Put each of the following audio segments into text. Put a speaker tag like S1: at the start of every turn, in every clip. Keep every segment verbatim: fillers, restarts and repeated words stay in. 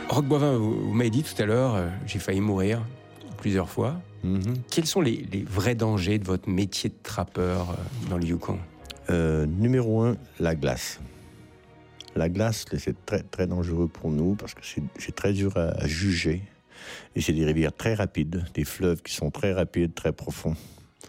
S1: Roch Boivin, vous, vous m'avez dit tout à l'heure, euh, j'ai failli mourir plusieurs fois. Mm-hmm. Quels sont les, les vrais dangers de votre métier de trappeur euh, dans le Yukon?
S2: euh, Numéro un, la glace. La glace, c'est très, très dangereux pour nous parce que c'est, c'est très dur à, à juger. Et c'est des rivières très rapides, des fleuves qui sont très rapides, très profonds.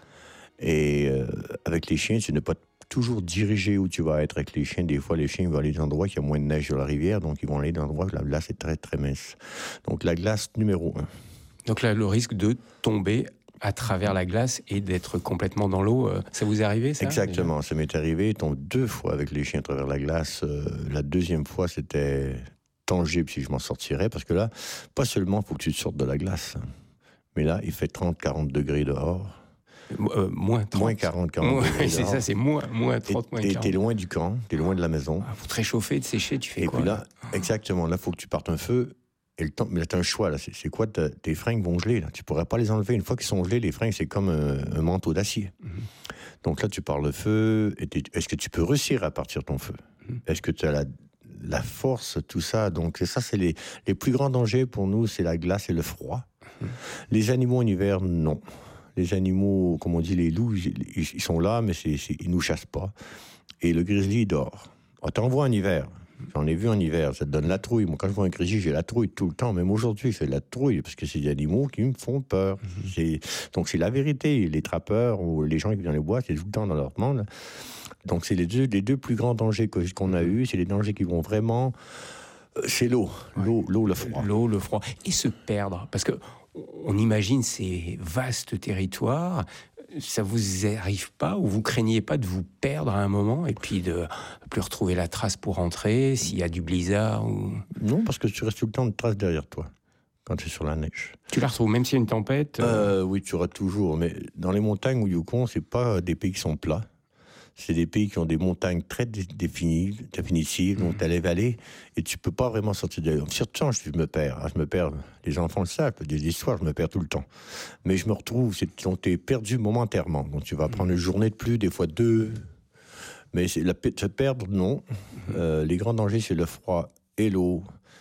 S2: Et euh, avec les chiens, tu ne peux pas toujours diriger où tu vas être avec les chiens. Des fois, les chiens vont aller dans des endroits qui ont moins de neige sur la rivière, donc ils vont aller dans des endroits où la glace est très, très mince. Donc la glace, numéro un.
S1: Donc là, le risque de tomber à travers la glace et d'être complètement dans l'eau, ça vous est arrivé, ça?
S2: Exactement,
S1: déjà?
S2: Ça m'est arrivé. Je tombe deux fois avec les chiens à travers la glace. Euh, la deuxième fois, c'était tangible si je m'en sortirais, parce que là, pas seulement il faut que tu te sortes de la glace, mais là, il fait trente à quarante degrés dehors.
S1: Euh, moins trente.
S2: Moins quarante, quarante
S1: moins,
S2: degrés
S1: c'est
S2: dehors.
S1: ça, c'est moins, moins trente,
S2: et,
S1: moins
S2: et
S1: quarante.
S2: Et t'es loin du camp, t'es loin de la maison.
S1: Ah, pour te réchauffer, te sécher, tu fais
S2: et
S1: quoi?
S2: Et puis là, exactement, là, il faut que tu partes un feu. Et le temps, mais là, t'as un choix, là. C'est, c'est quoi? Tes fringues vont geler, là. Tu pourrais pas les enlever. Une fois qu'ils sont gelés, les fringues, c'est comme un, un manteau d'acier. Mm-hmm. Donc là, tu pars le feu. Et est-ce que tu peux réussir à partir ton feu? Mm-hmm. Est-ce que tu as la, la force, tout ça? Donc, ça, c'est les, les plus grands dangers pour nous, c'est la glace et le froid. Mm-hmm. Les animaux en hiver, non. Les animaux, comme on dit, les loups, ils, ils sont là, mais c'est, c'est, ils nous chassent pas. Et le grizzly, il dort. On t'envoie en hiver. J'en ai vu en hiver, ça te donne la trouille. Moi, quand je vois un grizzly, j'ai la trouille tout le temps. Même aujourd'hui, j'ai la trouille, parce que c'est des animaux qui me font peur. Mm-hmm. C'est... Donc, c'est la vérité. Les trappeurs ou les gens qui vivent dans les bois, c'est tout le temps dans leur monde. Donc, c'est les deux, les deux plus grands dangers que, qu'on a eus. C'est les dangers qui vont vraiment... C'est l'eau. L'eau, ouais. l'eau, le froid.
S1: L'eau, le froid. Et se perdre. Parce que on imagine ces vastes territoires... Ça vous arrive pas, ou vous craignez pas de vous perdre à un moment et puis de plus retrouver la trace pour rentrer s'il y a du blizzard ou...
S2: Non, parce que tu restes tout le temps de traces derrière toi quand tu es sur la neige.
S1: Tu la retrouves même s'il y a une tempête?
S2: euh... Euh, Oui, tu auras toujours. Mais dans les montagnes au Yukon, c'est pas des pays qui sont plats. C'est des pays qui ont des montagnes très définies, définitives, donc mmh. tu as les vallées, et tu peux pas vraiment sortir de là. Surtout, je me perds. Je me perds. Les enfants le savent, des histoires, je me perds tout le temps. Mais je me retrouve, c'est, donc tu es perdu momentairement. Donc tu vas prendre une journée de plus, des fois deux. Mais c'est la, se perdre, non. Mmh. Euh, les grands dangers, c'est le froid et l'eau.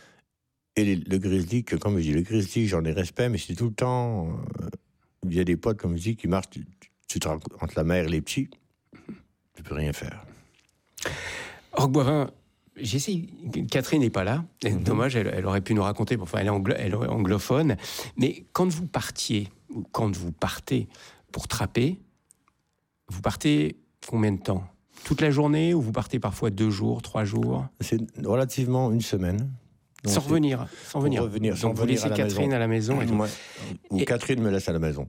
S2: Et les, le grizzly, que, comme je dis, le grizzly, j'en ai respect, mais c'est tout le temps... Euh, il y a des potes, comme je dis, qui marchent, tu, tu te rencontres entre la mère et les petits. Tu peux rien faire.
S1: Roch Boivin, j'essaie. Catherine n'est pas là. Mm-hmm. Dommage, elle, elle aurait pu nous raconter. Enfin, elle est, anglo, elle est anglophone. Mais quand vous partiez, ou quand vous partez pour trapper, vous partez combien de temps? Toute la journée, ou vous partez parfois deux jours, trois jours?
S2: C'est relativement une semaine.
S1: Donc sans revenir, sans venir.
S2: Revenir,
S1: Donc
S2: sans
S1: vous
S2: venir
S1: laissez
S2: à
S1: Catherine
S2: maison.
S1: à la maison. Et
S2: Moi, ou et... Catherine me laisse à la maison.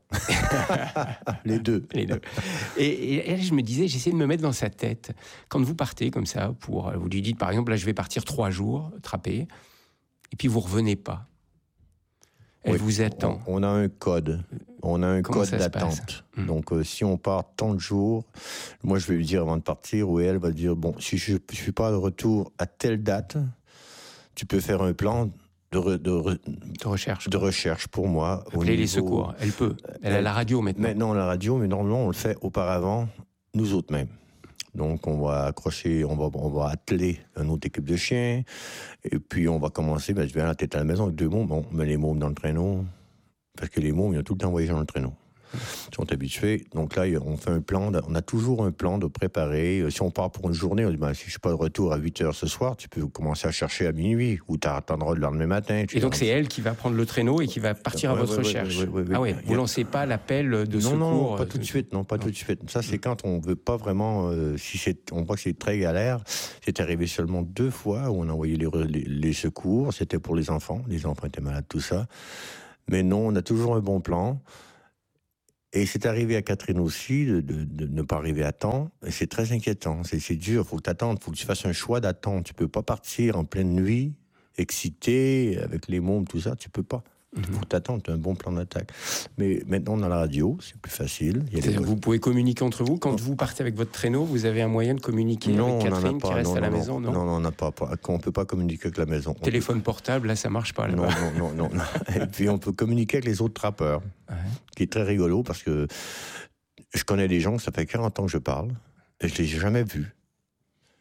S2: Les deux.
S1: Les deux. Et, et je me disais, j'essayais de me mettre dans sa tête. Quand vous partez comme ça, pour, vous lui dites par exemple, là je vais partir trois jours, trapper, et puis vous revenez pas. Elle oui, vous attend.
S2: On, on a un code. On a un
S1: Comment
S2: code d'attente. Hum. Donc, euh, si on part tant de jours, moi je vais lui dire avant de partir, ou elle va dire, bon, si je ne suis pas de retour à telle date, tu peux faire un plan de, re, de, re,
S1: de, recherche.
S2: de recherche pour moi.
S1: Appeler les secours. Elle peut. Elle, elle a la radio maintenant.
S2: Maintenant, la radio, mais normalement, on le fait auparavant, nous autres mêmes. Donc, on va accrocher, on va, on va atteler une autre équipe de chiens. Et puis, on va commencer. Ben, je vais à la tête à la maison avec deux mômes. Bon, on met les mômes dans le traîneau. Parce que les mômes, ils ont tout le temps voyagé dans le traîneau. Ils sont habitués. Donc là, on fait un plan. On a toujours un plan de préparer. Si on part pour une journée, on dit, ben, si je suis pas de retour à huit heures ce soir, tu peux commencer à chercher à minuit, ou tu attendras le lendemain matin.
S1: Et donc, c'est elle qui va prendre le traîneau et qui va partir ouais, à votre
S2: ouais,
S1: recherche.
S2: Ouais, ouais, ouais,
S1: ah ouais,
S2: ouais.
S1: Vous lancez pas l'appel de
S2: non,
S1: secours?
S2: Non, pas tout de suite. Non, pas non. tout de suite. Ça, c'est quand on veut pas vraiment... Euh, si c'est, on voit que c'est très galère. C'est arrivé seulement deux fois où on a envoyé les, les, les secours. C'était pour les enfants. Les enfants étaient malades, tout ça. Mais non, on a toujours un bon plan. Et c'est arrivé à Catherine aussi de, de, de ne pas arriver à temps. Et c'est très inquiétant. C'est, c'est dur. Il faut que tu attendes. Il faut que tu fasses un choix d'attendre. Tu ne peux pas partir en pleine nuit, excité, avec les mômes, tout ça. Tu ne peux pas. Il mm-hmm. faut que tu attendes. Tu as un bon plan d'attaque. Mais maintenant, on a la radio. C'est plus facile. Il y a des...
S1: Vous pouvez communiquer entre vous. Quand non. vous partez avec votre traîneau, vous avez un moyen de communiquer
S2: non,
S1: avec Catherine
S2: pas,
S1: qui reste
S2: non,
S1: à la
S2: non,
S1: maison, non?
S2: Non, non, on n'a pas. On ne peut pas communiquer avec la maison.
S1: Téléphone
S2: peut...
S1: portable, là, ça ne marche pas. Là-bas.
S2: Non, non, non, non. Et puis, on peut communiquer avec les autres trappeurs. Ouais. Qui est très rigolo parce que je connais des gens, ça fait quarante ans que je parle, et je ne les ai jamais vus.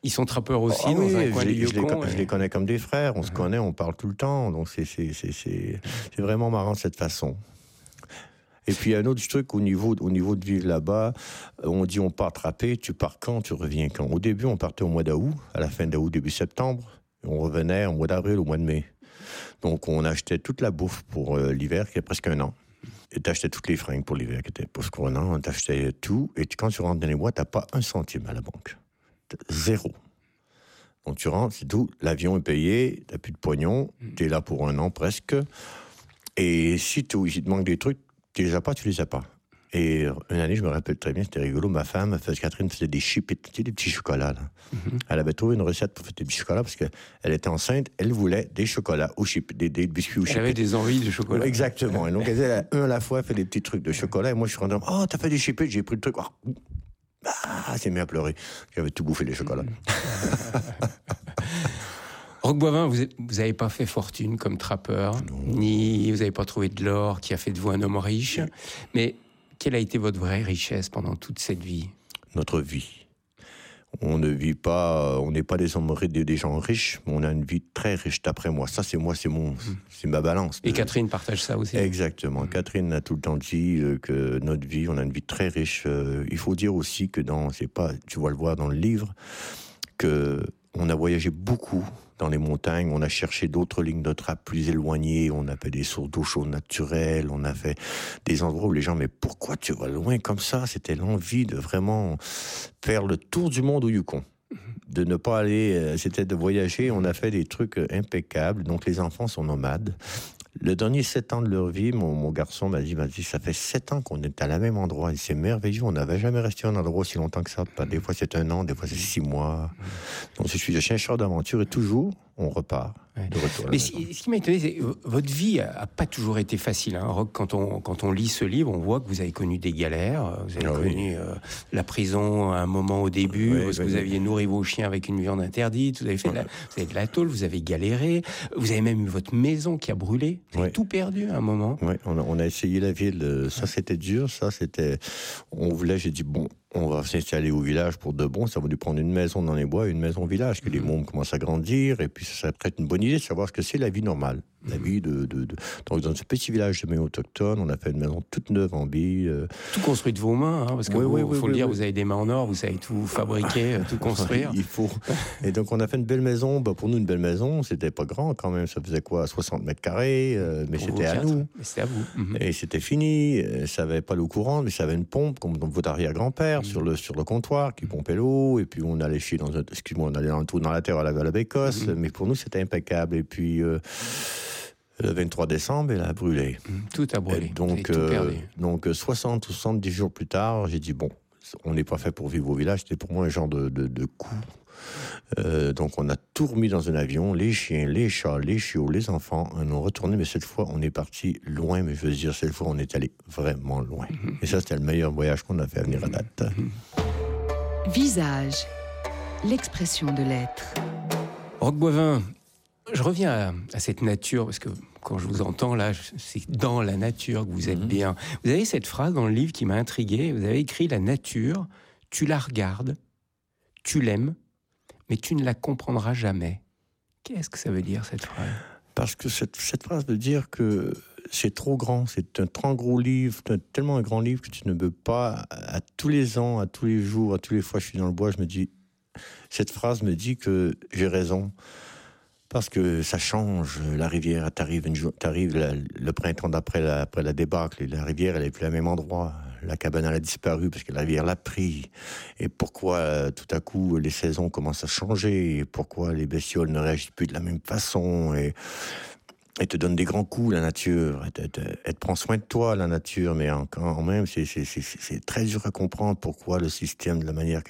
S1: Ils sont trappeurs aussi
S2: Ah
S1: dans
S2: oui,
S1: un coin
S2: je,
S1: du
S2: les- je les,
S1: Yukon.
S2: co- je
S1: et-
S2: les connais comme des frères, on se
S1: Mhm.
S2: connaît, on parle tout le temps, donc c'est, c'est, c'est, c'est, c'est vraiment marrant de cette façon. Et puis, il y a un autre truc au niveau, au niveau de vivre là-bas. euh, On dit on part trapper, tu pars quand, tu reviens quand. Au début, on partait au mois d'août, à la fin d'août, début septembre. Et on revenait au mois d'avril, au mois de mai. Donc, on achetait toute la bouffe pour euh, l'hiver, qui est presque un an. Et tu achetais toutes les fringues pour l'hiver, qui était presque un an. Tu achetais tout. Et quand tu rentres dans les bois, tu n'as pas un centime à la banque. T'as zéro. Donc, tu rentres, c'est tout. L'avion est payé, tu n'as plus de pognon. Tu es là pour un an presque. Et si tu il te manque des trucs, tu les as pas, tu les as pas. Et une année, je me rappelle très bien, c'était rigolo, ma femme, faisait, Catherine faisait des chips, tu sais, des petits chocolats. Là. Mm-hmm. Elle avait trouvé une recette pour faire des petits chocolats parce qu'elle était enceinte, elle voulait des chocolats aux chips, des, des biscuits aux chips.
S1: Elle avait des envies de chocolat.
S2: Exactement. Et donc, elle faisait un à la fois, elle fait des petits trucs de chocolat. Et moi, je suis rentré, oh, t'as fait des chips, j'ai pris le truc. Oh. Ah, c'est mis à pleurer. J'avais tout bouffé les chocolats. Mm-hmm.
S1: Roch Boivin, vous n'avez pas fait fortune comme trappeur, non. Ni vous n'avez pas trouvé de l'or qui a fait de vous un homme riche. Oui. Mais quelle a été votre vraie richesse pendant toute cette vie?
S2: Notre vie. On ne vit pas, on n'est pas des hommes des, des gens riches, mais on a une vie très riche d'après moi. Ça, c'est moi, c'est mon, mmh. c'est ma balance.
S1: Et de... Catherine partage ça aussi.
S2: Exactement. Mmh. Catherine a tout le temps dit euh, que notre vie, on a une vie très riche. Euh, il faut dire aussi que dans, c'est pas, tu vas le voir dans le livre, que on a voyagé beaucoup dans les montagnes, on a cherché d'autres lignes de trappe plus éloignées, on a fait des sources d'eau chaude naturelles, on a fait des endroits où les gens, mais pourquoi tu vas loin comme ça? C'était l'envie de vraiment faire le tour du monde au Yukon. De ne pas aller, c'était de voyager, on a fait des trucs impeccables, donc les enfants sont nomades. Le dernier sept ans de leur vie, mon, mon garçon m'a dit, m'a dit, ça fait sept ans qu'on est à la même endroit. Et c'est merveilleux. On n'avait jamais resté à un endroit aussi longtemps que ça. Des fois, c'est un an, des fois, c'est six mois. Donc, je suis un chercheur d'aventure et toujours, on repart.
S1: Ouais. De retour à Mais si, ce qui m'a étonné, c'est que votre vie n'a pas toujours été facile. Hein. Roch, quand on, quand on lit ce livre, on voit que vous avez connu des galères. Vous avez ah, connu oui. euh, la prison à un moment au début, oui, parce oui, que vous oui. aviez nourri vos chiens avec une viande interdite. Vous avez fait de la, vous avez de la tôle, vous avez galéré. Vous avez même eu votre maison qui a brûlé. Vous avez oui. tout perdu à un moment.
S2: Oui, on a, on a essayé la ville. Ça, c'était dur. Ça, c'était. On voulait, j'ai dit, bon, on va s'installer au village pour de bon. Ça va nous prendre une maison dans les bois, une maison au village, que mmh. les mômes commencent à grandir. Et puis, ça serait peut-être une bonne idée de savoir ce que c'est la vie normale. Mmh. La vie de, de, de... Donc, dans ce petit village de Méo autochtone, on a fait une maison toute neuve en billes. Euh...
S1: Tout construit de vos mains, hein, parce qu'il oui, faut,
S2: oui,
S1: faut
S2: oui,
S1: le dire,
S2: oui.
S1: vous avez des mains en or, vous savez tout fabriquer, tout construire.
S2: Il faut. Et donc, on a fait une belle maison. Bah, pour nous, une belle maison, c'était pas grand quand même. Ça faisait quoi, soixante mètres carrés, euh, mais pour c'était à nous.
S1: Mais c'était à vous. Mmh.
S2: Et c'était fini. Ça avait pas l'eau courante, mais ça avait une pompe, comme dans votre arrière-grand-père, mmh. sur le, sur le comptoir, qui pompait l'eau. Et puis, on allait chier dans un... Excuse-moi, on allait dans le trou dans la terre à la, à la bécosse. Mmh. Mais pour nous, c'était impeccable. Et puis... Euh... Le vingt-trois décembre, elle a brûlé.
S1: Tout a brûlé.
S2: Et donc,
S1: tout
S2: euh,
S1: perdu.
S2: donc soixante ou soixante-dix jours plus tard, j'ai dit, bon, on n'est pas fait pour vivre au village, c'était pour moi un genre de, de, de coup. Euh, donc on a tout remis dans un avion, les chiens, les chats, les chiots, les enfants, on est retourné, mais cette fois on est parti loin, mais je veux dire, cette fois on est allé vraiment loin. Mm-hmm. Et ça, c'était le meilleur voyage qu'on a fait à venir à date.
S3: Mm-hmm. Visage, l'expression de l'être.
S1: Roch Boivin, je reviens à, à cette nature, parce que quand je vous entends là, c'est dans la nature que vous êtes mmh. bien. Vous avez cette phrase dans le livre qui m'a intrigué. Vous avez écrit « La nature, tu la regardes, tu l'aimes, mais tu ne la comprendras jamais ». Qu'est-ce que ça veut dire, cette phrase ?
S2: Parce que cette, cette phrase veut dire que c'est trop grand, c'est un trop gros livre, tellement un grand livre que tu ne peux pas, à tous les ans, à tous les jours, à tous les fois que je suis dans le bois, je me dis, cette phrase me dit que j'ai raison. Parce que ça change, la rivière, t'arrives, une, t'arrives la, le printemps d'après la, après la débâcle, et la rivière, elle n'est plus à même endroit. La cabane, elle a disparu parce que la rivière l'a pris. Et pourquoi, tout à coup, les saisons commencent à changer? Et pourquoi les bestioles ne réagissent plus de la même façon? Et elle te donne des grands coups, la nature. Elle te, elle te, elle te prend soin de toi, la nature. Mais en, quand même, c'est, c'est, c'est, c'est très dur à comprendre pourquoi le système, de la manière